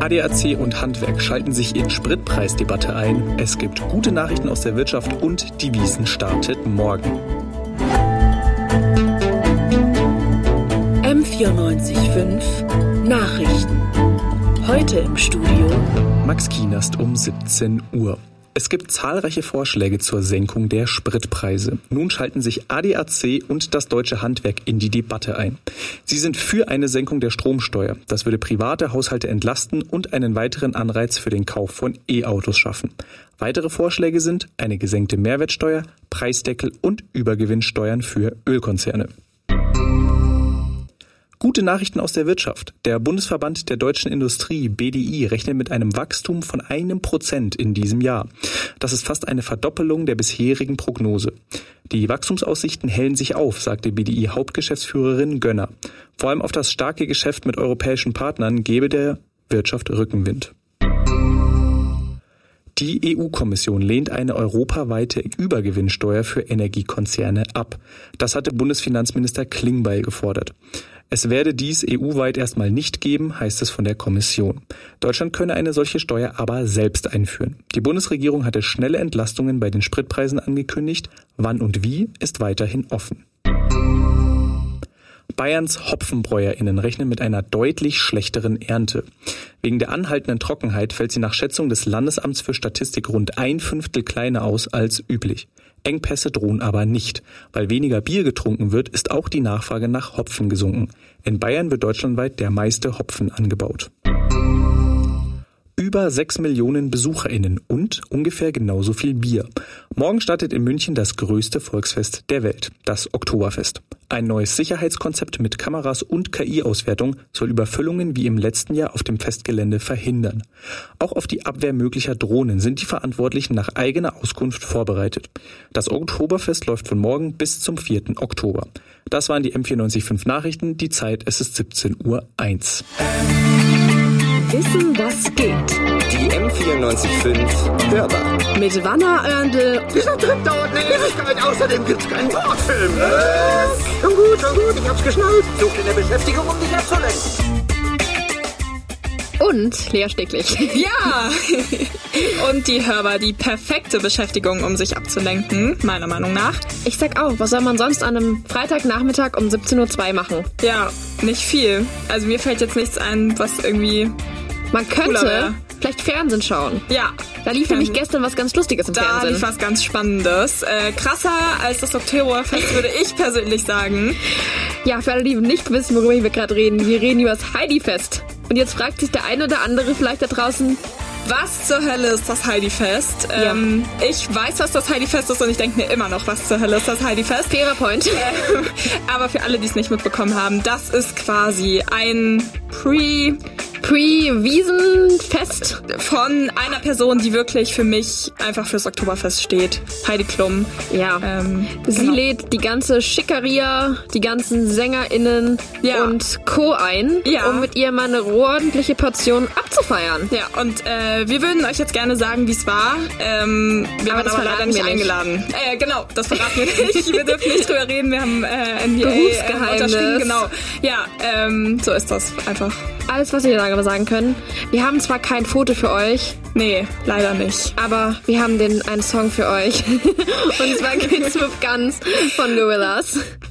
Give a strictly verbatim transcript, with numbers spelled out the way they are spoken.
A D A C und Handwerk schalten sich in Spritpreisdebatte ein. Es gibt gute Nachrichten aus der Wirtschaft und die Wiesn startet morgen. M vierundneunzig Komma fünf Nachrichten. Heute im Studio Max Kienast um siebzehn Uhr. Es gibt zahlreiche Vorschläge zur Senkung der Spritpreise. Nun schalten sich A D A C und das Deutsche Handwerk in die Debatte ein. Sie sind für eine Senkung der Stromsteuer. Das würde private Haushalte entlasten und einen weiteren Anreiz für den Kauf von E-Autos schaffen. Weitere Vorschläge sind eine gesenkte Mehrwertsteuer, Preisdeckel und Übergewinnsteuern für Ölkonzerne. Gute Nachrichten aus der Wirtschaft. Der Bundesverband der deutschen Industrie, B D I, rechnet mit einem Wachstum von einem Prozent in diesem Jahr. Das ist fast eine Verdoppelung der bisherigen Prognose. Die Wachstumsaussichten hellen sich auf, sagte B D I-Hauptgeschäftsführerin Gönner. Vor allem auf das starke Geschäft mit europäischen Partnern gebe der Wirtschaft Rückenwind. Die E U-Kommission lehnt eine europaweite Übergewinnsteuer für Energiekonzerne ab. Das hatte Bundesfinanzminister Klingbeil gefordert. Es werde dies E U-weit erstmal nicht geben, heißt es von der Kommission. Deutschland könne eine solche Steuer aber selbst einführen. Die Bundesregierung hatte schnelle Entlastungen bei den Spritpreisen angekündigt. Wann und wie ist weiterhin offen. Bayerns HopfenbräuerInnen rechnen mit einer deutlich schlechteren Ernte. Wegen der anhaltenden Trockenheit fällt sie nach Schätzung des Landesamts für Statistik rund ein Fünftel kleiner aus als üblich. Engpässe drohen aber nicht. Weil weniger Bier getrunken wird, ist auch die Nachfrage nach Hopfen gesunken. In Bayern wird deutschlandweit der meiste Hopfen angebaut. Über sechs Millionen BesucherInnen und ungefähr genauso viel Bier. Morgen startet in München das größte Volksfest der Welt, das Oktoberfest. Ein neues Sicherheitskonzept mit Kameras und K I-Auswertung soll Überfüllungen wie im letzten Jahr auf dem Festgelände verhindern. Auch auf die Abwehr möglicher Drohnen sind die Verantwortlichen nach eigener Auskunft vorbereitet. Das Oktoberfest läuft von morgen bis zum vierten Oktober. Das waren die M vierundneunzig Komma fünf Nachrichten. Die Zeit, es ist siebzehn Uhr eins. Wissen, was geht. Die M vierundneunzig Komma fünf Hörbar. Mit Wanner Oerndl. Dieser Trip dauert eine Ewigkeit. Außerdem gibt's keinen Bordfilm. Was? Schon gut, schon gut. Ich hab's geschnallt. Such dir eine Beschäftigung, um dich abzulenken. Und Lea Steglich. Ja! Und die Hörbar, die perfekte Beschäftigung, um sich abzulenken, meiner Meinung nach. Ich sag auch, was soll man sonst an einem Freitagnachmittag um siebzehn Uhr zwei machen? Ja, nicht viel. Also mir fällt jetzt nichts ein, was irgendwie... Man könnte vielleicht Fernsehen schauen. Ja. Da lief nämlich gestern was ganz Lustiges im da Fernsehen. Da lief was ganz Spannendes. Äh, krasser als das Oktoberfest, würde ich persönlich sagen. Ja, für alle, die nicht wissen, worüber wir gerade reden. Wir reden über das Heidi-Fest. Und jetzt fragt sich der eine oder andere vielleicht da draußen... Was zur Hölle ist das Heidi-Fest? Ja. Ähm, ich weiß, was das Heidi-Fest ist und ich denke mir immer noch, was zur Hölle ist das Heidi-Fest? Fairer Point. Ähm, aber für alle, die es nicht mitbekommen haben, das ist quasi ein Pre... Pre-Wiesenfest von einer Person, die wirklich für mich einfach fürs Oktoberfest steht. Heidi Klum. Ja. Ähm, Sie genau. lädt die ganze Schickeria, die ganzen SängerInnen ja. und Co. ein, ja. um mit ihr mal eine ordentliche Portion abzufeiern. Ja, und äh, wir würden euch jetzt gerne sagen, wie es war. Ähm, wir aber waren aber leider nicht, nicht eingeladen. Äh, genau, das verraten wir nicht. Wir dürfen nicht drüber reden. Wir haben äh, N D A äh, unterschrieben. Genau. Ja, ähm, so ist das einfach. Alles, was wir darüber sagen können. Wir haben zwar kein Foto für euch. Nee, leider nicht. Aber wir haben den einen Song für euch. Und zwar Kids with Guns von Gorillaz.